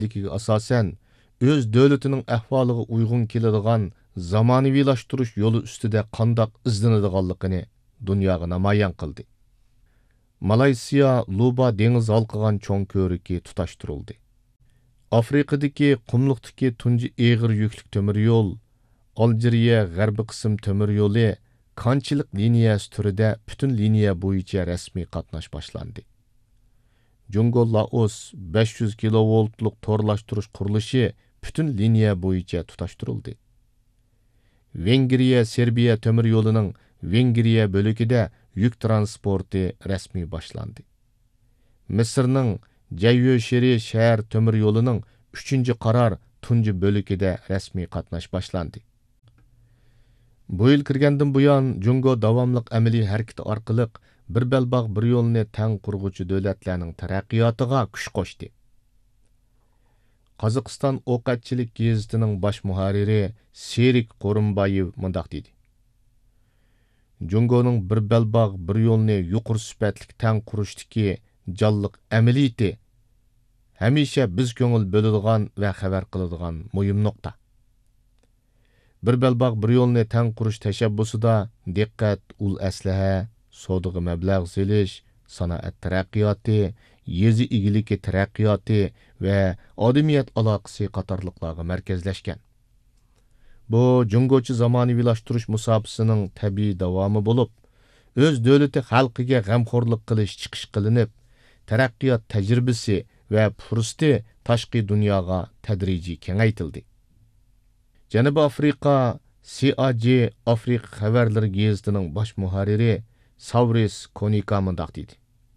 asosan o'z davlatining ahvoliga uyg'un keladigan zamonaviylashtirish yo'li ustida qandoq izlanadiganligini dunyoga namoyon qildi. Malayziya Luba dengiz halqigan cho'ng ko'riki tutashtirildi. Afrikadagi qumliqdagi tunji eg'ir yuklik temir yo'l, Aljeriya g'arbiy qism temir yo'li qanchalik liniyasi turida butun liniya bo'yicha rasmiy qatnash boshlandi. Jungo Laos 500 kilovoltlik torlashtirish qurilishi butun liniya bo'yicha tutashtirildi. Vengriya Serbiya temir yo'lining Vengriya bo'lagida yuk transporti rasmiy boshlandi. Misrning Jayyusheri shahar temir yo'lining 3-qaror tunji bo'lagida rasmiy qatnash boshlandi. Bu yil kirgandan buyon Jungo davomliq amaliy harakati orqali bir belbog' bir yo'lni tang qurg'uchi davlatlarning taraqqiyotiga kuch qo'shdi. Qozog'iston O'qatchilik gazetining bosh muharriri Serik Qo'rinbayev mundaq dedi. Jungoning bir belbog' bir yo'lni yuqori sifatli tang qurishdagi jonliq amaliyati hamisha biz ko'ngil bo'ladigan va xabar qiladigan muhim nuqta. Bir belbog' bir yo'lni tang qurish tashabbusida diqqat, ul aslaha, savdoga mablag' selish, sanoat taraqqiyoti, yezi igiligi taraqqiyoti va odamiyat aloqasi qatorliqlarga markazlashgan. Bu Jungochi zamonaviylashtirish musobaqasining tabiiy davomi bo'lib, o'z davlati xalqiga g'amxo'rlik qilish chiqish qilinib, taraqqiyot tajribasi va fursati tashqi dunyoga tadrijiy kengaytildi. Janubiy Afrika CAG Afrika xabarlari gazetining bosh muharriri Savris Konika mundaq dedi.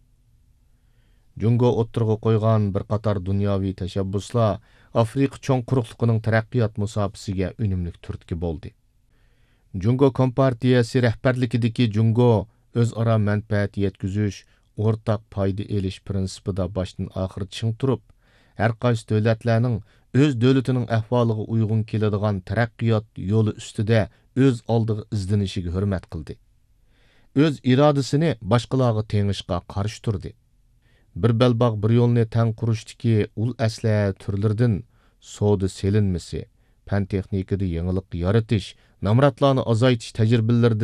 Jungo o'ttirg'a qo'ygan bir qator dunyoviy tashabbuslar Afrika cho'ng quruqligining taraqqiyot musobaqasiga unumli turtki bo'ldi. Jungo kompartiyasi rahbarligidagi Jungo o'zaro manfaat yetkazish, o'rtaq foyda elish prinsipida boshdan oxir ching turib, har qaysi davlatlarning o'z davlatining ahvoliga uyg'un keladigan taraqqiyot yo'li ustida o'z oldiga izlanishiga hurmat qildi. O'z irodasini boshqalarga tengishga qarshi turdi. Bir belbog' bir yo'lni tang qurishdagi ul asla turlaridan savdo selinmasi, fan texnikada yangilik yaratish, namratlarni azaytish tajribalaridan